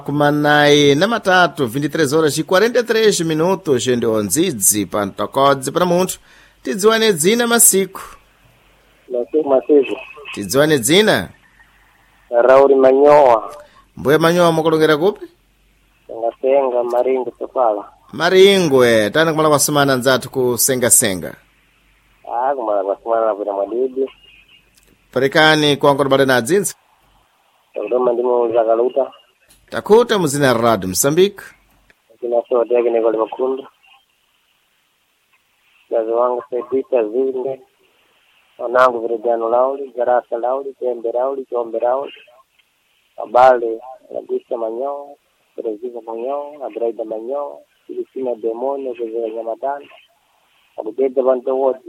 Kumanai na matatu 23 horas e 43 minutos ndi onzidzi pa mtokodzi para munthu tidziwane dzina masiku tidziwane dzina Raul Manyoa mbuye Manyoa mukulongera kupi senga Maringo Sofala Maringwe tani kumala kwasimana nzathu kusengasenga kumala kwasimana kuti mwadidi parekani kuankola bale na adzinza takudoma ndimo zakaluta takuta muzina Radio Msambiki kina sote yake nikoli makundu kazi wangu Fedita Zinde wanangu Virejano Lauli Garasa Lauli Tembe Lauli Chombe Lauli Abale Nagisa Manyoa Tereziva Manyoa Abraida Manyoa Filistina Demone Kuzera Nyamatani Abudede Banto Wodi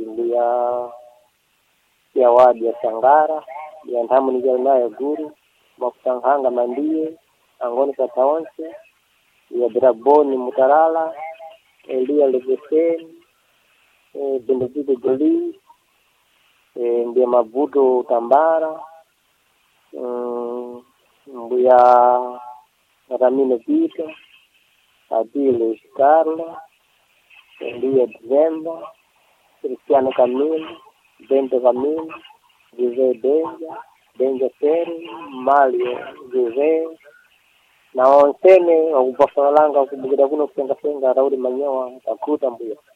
ya wadi ya Sangara ya ntamu nijainayo Guru Mafutanganga Mandie Angoni Kataonse ya Draboni Mutarala Elia Legesen Benedito Goli Mbia Mabuto Tambara Mbia Ramine Pito Adile Carlo Elia Dzemba Cristiano Camilo Bento Camilo Jose Benja Seri Mario Jose na onsene wakupafalanga kubugida kuno kusenga Raul Manyoa takuta mbuya